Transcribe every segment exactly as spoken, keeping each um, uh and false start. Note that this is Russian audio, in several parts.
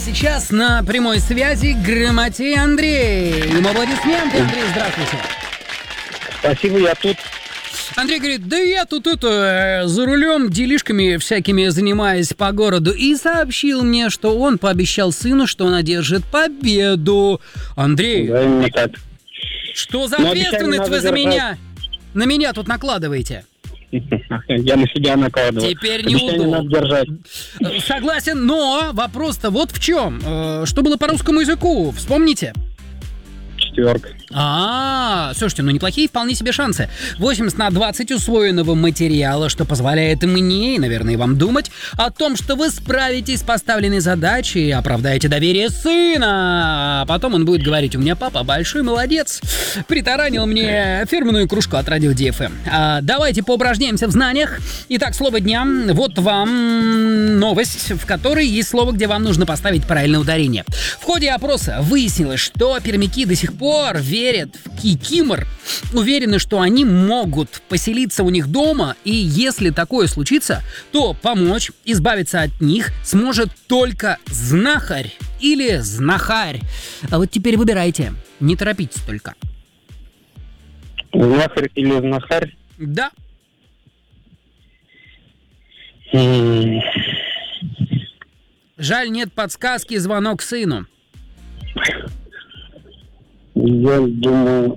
Сейчас на прямой связи Грамотей Андрей. Ему аплодисменты. Андрей, здравствуйте. Спасибо, я тут. Андрей говорит, да я тут это, за рулем делишками всякими занимаюсь по городу. И сообщил мне, что он пообещал сыну, что он одержит победу. Андрей, Да, именно так. что за Но ответственность вы обещание за надо меня, на меня тут накладываете? Я на себя накладываю. Теперь Обещание неудобно. надо держать. Согласен, но вопрос-то вот в чем. Э, Что было по русскому языку? Вспомните? Четверка. А, слушайте, ну неплохие вполне себе шансы. восемьдесят на двадцать усвоенного материала, что позволяет мне и, наверное, вам думать о том, что вы справитесь с поставленной задачей и оправдаете доверие сына. А потом он будет говорить: у меня папа большой молодец, притаранил мне фирменную кружку от радио ди эф эм. А, давайте поупражняемся в знаниях. Итак, слово дня. Вот вам новость, в которой есть слово, где вам нужно поставить правильное ударение. В ходе опроса выяснилось, что пермяки до сих пор верят в кикимор, уверены, что они могут поселиться у них дома, и если такое случится, то помочь избавиться от них сможет только знахарь или знахарь. А вот теперь выбирайте, не торопитесь только. Знахарь или знахарь? Да. М, Жаль, нет подсказки, звонок сыну. Я думаю...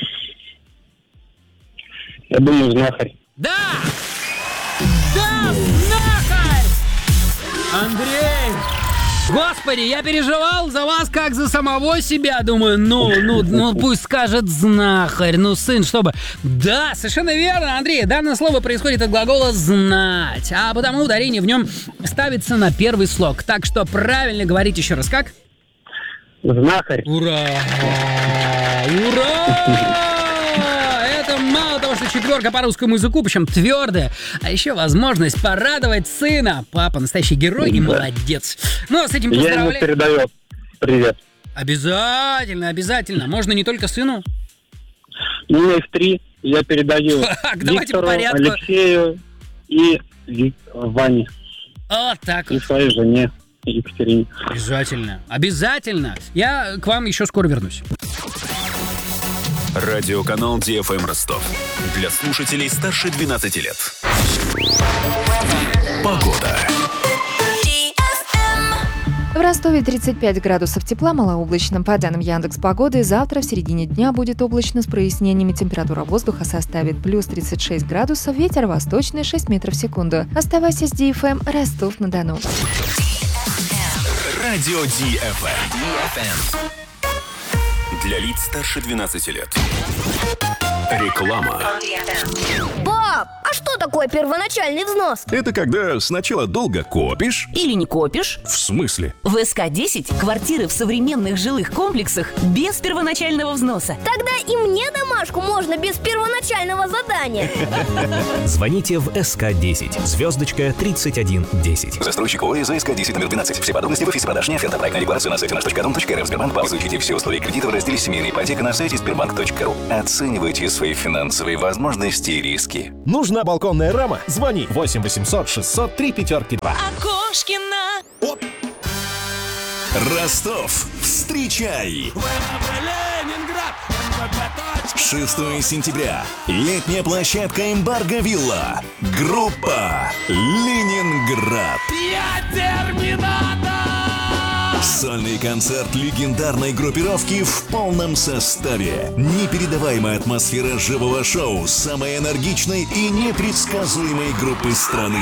Я думаю, знахарь. Да! Да, знахарь! Андрей! Господи, я переживал за вас, как за самого себя. Думаю, ну, ну, ну, пусть скажет знахарь, ну, сын, чтобы... Да, совершенно верно, Андрей. Данное слово происходит от глагола «знать», а потому ударение в нем ставится на первый слог. Так что правильно говорить еще раз как? Знахарь. Ура! Ура! Это мало того, что четверка по русскому языку, причем твердая, а еще возможность порадовать сына. Папа настоящий герой и молодец. Ну, а с этим Я ему поздравляю. передаю привет. Обязательно, обязательно. Можно не только сыну. Ну, эф три я передаю Так, давайте по Виктору, порядку. Алексею и Ви- Ване. Вот так И вот. своей жене Екатерине. Обязательно, обязательно. Я к вам еще скоро вернусь. Радиоканал ди эф эм Ростов. Для слушателей старше двенадцати лет. Погода. В Ростове тридцать пять градусов тепла, малооблачно. По данным Яндекс.Погоды, завтра в середине дня будет облачно с прояснениями. Температура воздуха составит плюс тридцать шесть градусов, ветер восточный шесть метров в секунду. Оставайся с ди эф эм Ростов-на-Дону. Радио ди эф эм. Для лиц старше двенадцати лет. Реклама. Пап, а что такое первоначальный взнос? Это когда сначала долго копишь. Или не копишь? В смысле? В эс ка десять квартиры в современных жилых комплексах без первоначального взноса. Тогда и мне домашку можно без первоначального задания. Звоните в эс ка десять, звездочка тридцать один десять. Застройщик ООО «эс ка десять» номер двенадцать. Все подробности в офисе продаж. Оферта, проектная декларация на сайте наш точка ру точка эр эф. Сбербанк Пал. Изучите все условия кредита в разделе «Семейная ипотека» на сайте сбербанк точка ру. Оценивайте свои финансовые возможности и риски. Нужна балконная рама? Звони восемь восемьсот шестьсот три пятерки два. Окошкина. Ростов, встречай! шестого сентября. Летняя площадка «Эмбарго Вилла». Группа «Ленинград». Сольный концерт легендарной группировки в полном составе. Непередаваемая атмосфера живого шоу самой энергичной и непредсказуемой группы страны.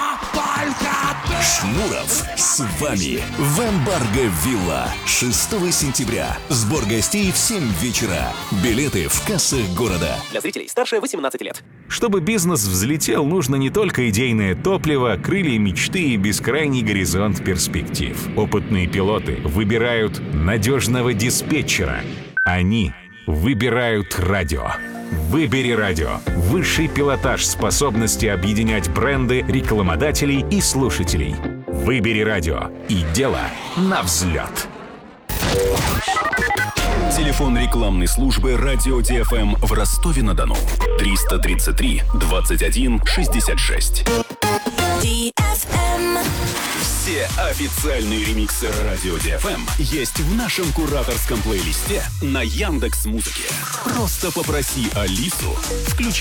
Шнуров с вами в «Эмбарго Вилла». шестого сентября. Сбор гостей в семь вечера. Билеты в кассах города. Для зрителей старше восемнадцати лет. Чтобы бизнес взлетел, нужно не только идейное топливо, крылья мечты и бескрайний горизонт перспектив. Опытные пилоты выбирают надежного диспетчера. Они выбирают радио. Выбери радио. Высший пилотаж способности объединять бренды, рекламодателей и слушателей. Выбери радио. И дело на взлет. Телефон рекламной службы «Радио ди эф эм» в Ростове-на-Дону. триста тридцать три двадцать один шестьдесят шесть. ди эф эм. Все Все официальные ремиксы Радио ди эф эм есть в нашем кураторском плейлисте на Яндекс.Музыке. Просто попроси Алису включить